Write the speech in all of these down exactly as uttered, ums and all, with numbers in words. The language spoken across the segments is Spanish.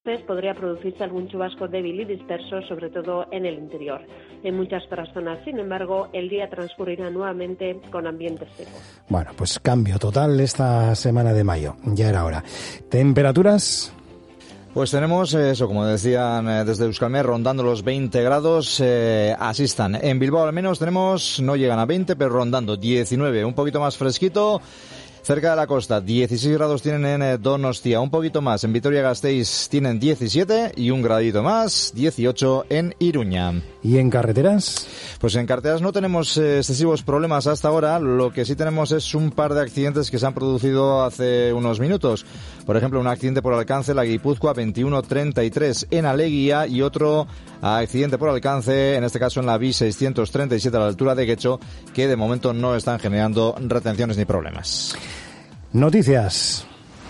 tardes podría producirse algún chubasco débil y disperso, sobre todo en el interior. En muchas otras zonas, sin embargo, el día transcurrirá nuevamente con ambiente seco. Bueno, pues cambio total esta semana de mayo, ya era hora. ¿Temperaturas? Pues tenemos eso, como decían eh, desde Euskalmet, rondando los veinte grados, eh, así están. En Bilbao al menos tenemos, no llegan a veinte, pero rondando diecinueve, un poquito más fresquito. Cerca de la costa, dieciséis grados tienen en eh, Donostia, un poquito más. En Vitoria-Gasteiz tienen diecisiete y un gradito más, dieciocho en Iruña. ¿Y en carreteras? Pues en carreteras no tenemos eh, excesivos problemas hasta ahora. Lo que sí tenemos es un par de accidentes que se han producido hace unos minutos. Por ejemplo, un accidente por alcance, la Guipúzcoa veintiuno treinta y tres en Aleguía, y otro accidente por alcance, en este caso en la B I seiscientos treinta y siete a la altura de Guecho, que de momento no están generando retenciones ni problemas. Noticias.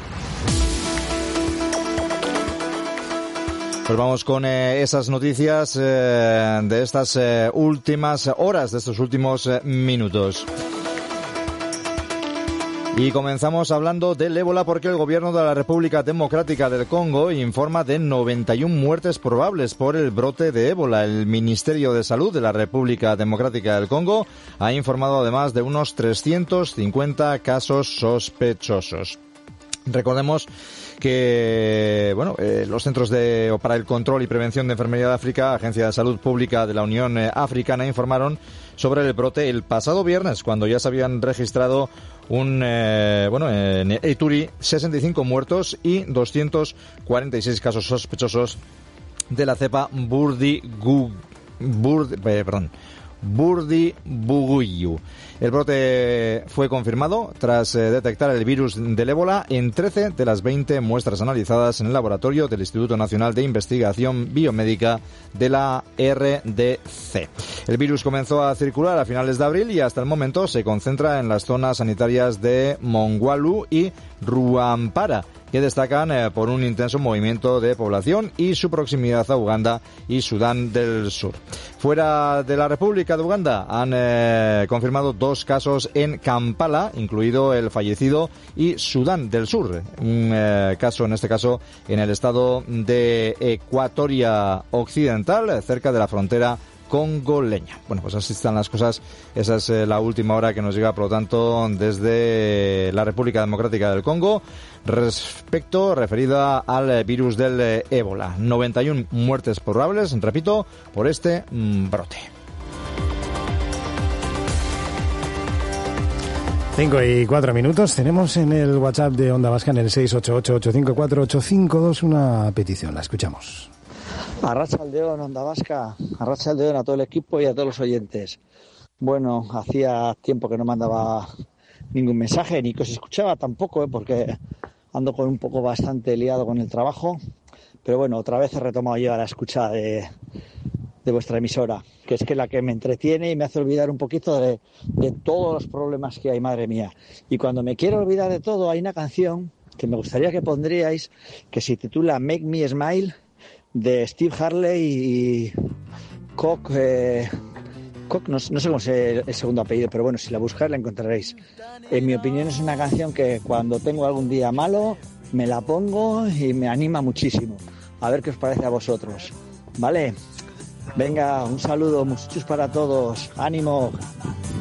Pues vamos con eh, esas noticias eh, de estas eh, últimas horas, de estos últimos eh, minutos. Y comenzamos hablando del ébola porque el gobierno de la República Democrática del Congo informa de noventa y una muertes probables por el brote de ébola. El Ministerio de Salud de la República Democrática del Congo ha informado además de unos trescientos cincuenta casos sospechosos. Recordemos que bueno, eh, los Centros de para el Control y Prevención de Enfermedad de África, Agencia de Salud Pública de la Unión Africana, informaron sobre el brote el pasado viernes, cuando ya se habían registrado un eh, bueno en Ituri sesenta y cinco muertos y doscientos cuarenta y seis casos sospechosos de la cepa Burdi-Gu, Burdi, eh, perdón, Burdi-Buguyu. El brote fue confirmado tras eh, detectar el virus del ébola en trece de las veinte muestras analizadas en el laboratorio del Instituto Nacional de Investigación Biomédica de la R D C. El virus comenzó a circular a finales de abril y hasta el momento se concentra en las zonas sanitarias de Mongwalu y Ruampara, que destacan eh, por un intenso movimiento de población y su proximidad a Uganda y Sudán del Sur. Fuera de la República de Uganda han eh, confirmado dos casos en Kampala, incluido el fallecido, y Sudán del Sur, un eh, caso en este caso en el estado de Ecuatoria Occidental, cerca de la frontera congoleña. Bueno, pues así están las cosas. Esa es eh, la última hora que nos llega, por lo tanto, desde la República Democrática del Congo respecto, referida al virus del eh, ébola. noventa y una muertes probables, repito, por este mmm, brote. Cinco y cuatro minutos. Tenemos en el WhatsApp de Onda Vasca, en el seis ocho ocho, ocho cinco cuatro, ocho cinco dos, una petición. La escuchamos. Arratsaldeon, Onda Vasca, Arratsaldeon a todo el equipo y a todos los oyentes. Bueno, hacía tiempo que no mandaba ningún mensaje, ni que os escuchaba tampoco, ¿eh? Porque ando con un poco bastante liado con el trabajo. Pero bueno, otra vez he retomado yo a la escucha de, de vuestra emisora, que es que la que me entretiene y me hace olvidar un poquito de, de todos los problemas que hay, madre mía. Y cuando me quiero olvidar de todo, hay una canción que me gustaría que pondríais, que se titula Make Me Smile, de Steve Harley y Koch, eh, Koch no, no sé cómo es el, el segundo apellido, pero bueno, si la buscáis la encontraréis. En mi opinión es una canción que cuando tengo algún día malo me la pongo y me anima muchísimo. A ver qué os parece a vosotros, ¿vale? Venga, un saludo, muchachos, para todos. ¡Ánimo!